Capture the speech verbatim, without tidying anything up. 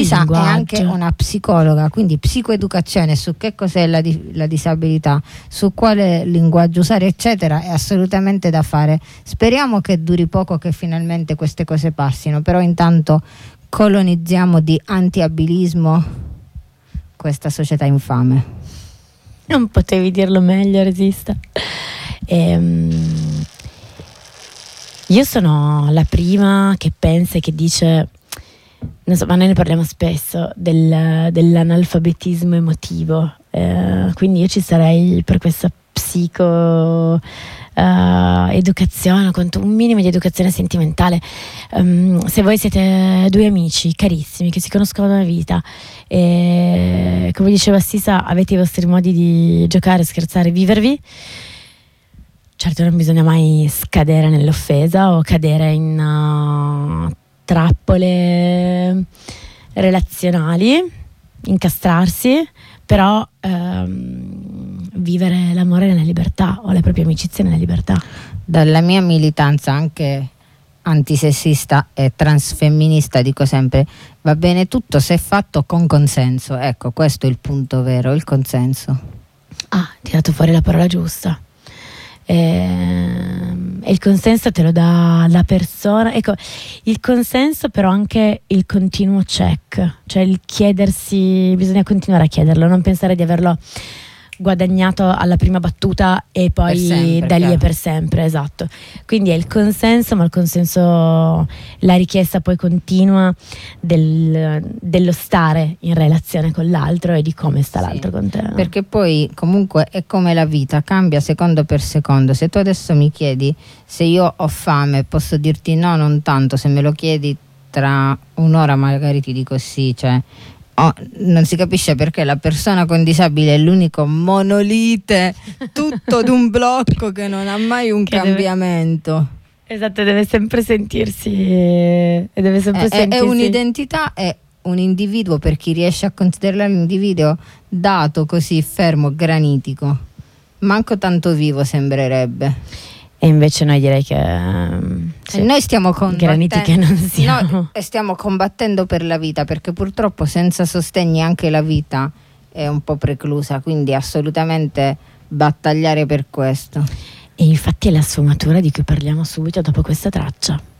Elisa è linguaggio. anche una psicologa, quindi psicoeducazione su che cos'è la, di- la disabilità, su quale linguaggio usare, eccetera, è assolutamente da fare. Speriamo che duri poco, che finalmente queste cose passino, però intanto colonizziamo di antiabilismo questa società infame. Non potevi dirlo meglio, Resista. Ehm, io sono la prima che pensa e che dice, non so, ma noi ne parliamo spesso del, dell'analfabetismo emotivo, eh, quindi io ci sarei per questa psico Uh, educazione, quanto un minimo di educazione sentimentale. Um, se voi siete due amici carissimi che si conoscono da una vita e, come diceva Sisa, avete i vostri modi di giocare, scherzare, vivervi, certo non bisogna mai scadere nell'offesa o cadere in uh, trappole relazionali, incastrarsi, però um, vivere l'amore nella libertà o le proprie amicizie nella libertà. Dalla mia militanza anche antisessista e transfemminista dico sempre: va bene tutto se fatto con consenso. Ecco, questo è il punto vero, il consenso. Ah, hai tirato fuori la parola giusta. E, e il consenso te lo dà la persona. Ecco, il consenso, però anche il continuo check, cioè il chiedersi, bisogna continuare a chiederlo, non pensare di averlo guadagnato alla prima battuta e poi sempre, da lì chiaro. è per sempre, esatto. Quindi è il consenso, ma il consenso, la richiesta poi continua del, dello stare in relazione con l'altro e di come sta Sì, l'altro con te. perché poi comunque è come la vita, cambia secondo per secondo. Se tu adesso mi chiedi se io ho fame, posso dirti no, non tanto. Se me lo chiedi tra un'ora magari ti dico sì, cioè oh, non si capisce perché la persona con disabile è l'unico monolite tutto d'un blocco che non ha mai un Che cambiamento. Deve, esatto, deve sempre sentirsi e deve sempre è, sentirsi è un'identità, è un individuo, per chi riesce a considerare l'individuo dato così fermo, granitico, manco tanto vivo sembrerebbe. E invece noi direi che um, sì, E noi stiamo graniti che non siamo. no, e stiamo combattendo per la vita, perché purtroppo senza sostegni anche la vita è un po' preclusa, quindi assolutamente battagliare per questo. E infatti è la sfumatura di cui parliamo subito dopo questa traccia.